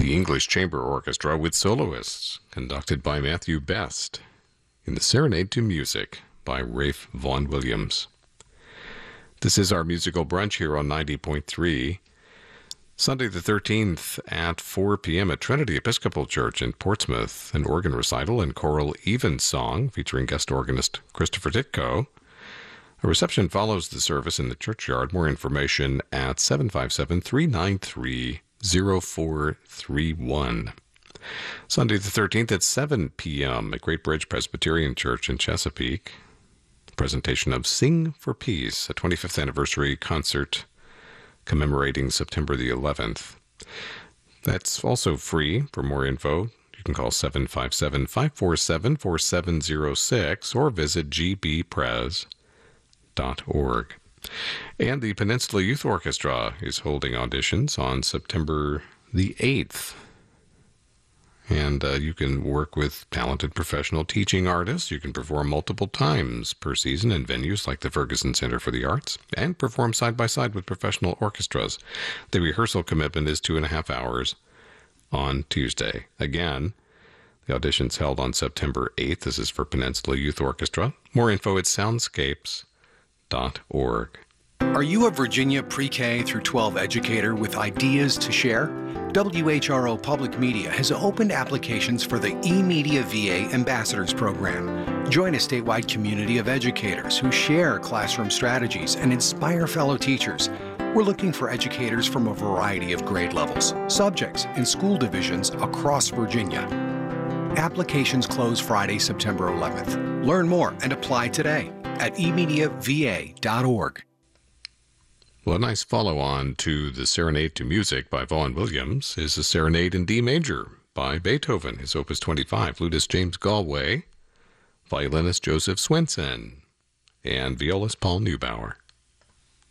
the English Chamber Orchestra with soloists, conducted by Matthew Best, in the Serenade to Music by Ralph Vaughan Williams. This is our musical brunch here on 90.3. Sunday the 13th at 4 p.m. at Trinity Episcopal Church in Portsmouth, an organ recital and choral evensong featuring guest organist Christopher Ditko. A reception follows the service in the churchyard. More information at 757-393-0431. Sunday the 13th at 7 p.m. at Great Bridge Presbyterian Church in Chesapeake. Presentation of Sing for Peace, a 25th anniversary concert commemorating September the 11th. That's also free. For more info, you can call 757-547-4706 or visit gbpres.org. And the Peninsula Youth Orchestra is holding auditions on September the 8th. And you can work with talented professional teaching artists. You can perform multiple times per season in venues like the Ferguson Center for the Arts and perform side by side with professional orchestras. The rehearsal commitment is 2.5 hours on Tuesday. Again, the audition's held on September 8th. This is for Peninsula Youth Orchestra. More info at soundscapes.org. Are you a Virginia pre-K through 12 educator with ideas to share? WHRO Public Media has opened applications for the eMedia VA Ambassadors Program. Join a statewide community of educators who share classroom strategies and inspire fellow teachers. We're looking for educators from a variety of grade levels, subjects, and school divisions across Virginia. Applications close Friday, September 11th. Learn more and apply today at emediava.org. Well, a nice follow-on to the Serenade to Music by Vaughan Williams is a Serenade in D major by Beethoven, his Opus 25, flutist James Galway, violinist Joseph Swenson, and violist Paul Neubauer.